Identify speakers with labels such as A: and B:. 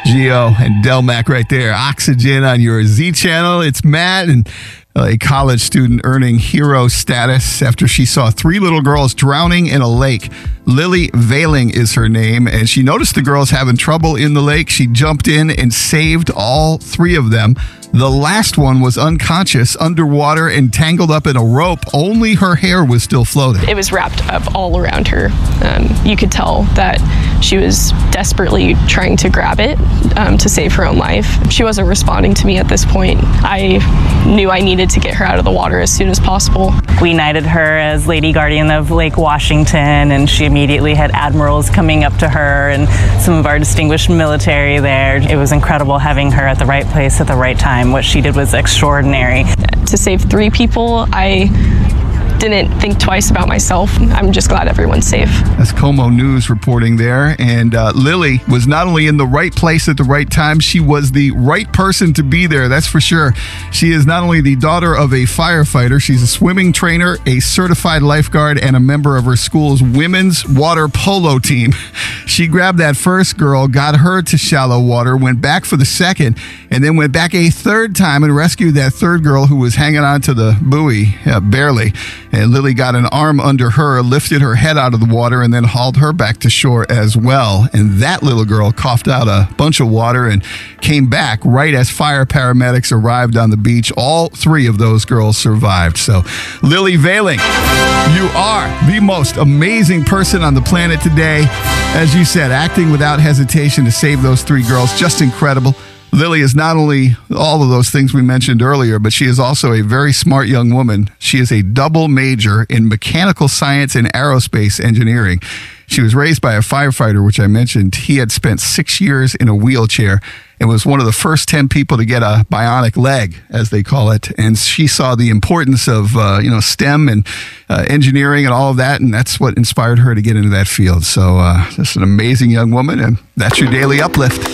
A: Gio and Delmac right there. Oxygen on your Z channel. It's Matt, and a college student earning hero status after she saw 3 little girls drowning in a lake. Lily Veiling is her name, and she noticed the girls having trouble in the lake. She jumped in and saved all 3 of them. The last one was unconscious, underwater, and tangled up in a rope. Only her hair was still floating.
B: It was wrapped up all around her. You could tell that she was desperately trying to grab it to save her own life. She wasn't responding to me at this point. I knew I needed to get her out of the water as soon as possible.
C: We knighted her as Lady Guardian of Lake Washington, and she immediately had admirals coming up to her and some of our distinguished military there. It was incredible having her at the right place at the right time. What she did was extraordinary.
B: To save 3 people, I didn't think twice about myself. I'm just glad everyone's safe.
A: That's Como News reporting there. And Lily was not only in the right place at the right time, she was the right person to be there, that's for sure. She is not only the daughter of a firefighter, she's a swimming trainer, a certified lifeguard, and a member of her school's women's water polo team. She grabbed that first girl, got her to shallow water, went back for the second, and then went back a third time and rescued that third girl who was hanging on to the buoy, barely. And Lily got an arm under her, lifted her head out of the water, and then hauled her back to shore as well. And that little girl coughed out a bunch of water and came back right as fire paramedics arrived on the beach. All 3 of those girls survived. So, Lily Veiling, you are the most amazing person on the planet today. As you said, acting without hesitation to save those 3 girls, just incredible. Lily is not only all of those things we mentioned earlier, but she is also a very smart young woman. She is a double major in mechanical science and aerospace engineering. She was raised by a firefighter, which I mentioned. He had spent 6 years in a wheelchair and was one of the first 10 people to get a bionic leg, as they call it. And she saw the importance of, STEM and engineering and all of that, and that's what inspired her to get into that field. So just an amazing young woman, and that's your daily uplift.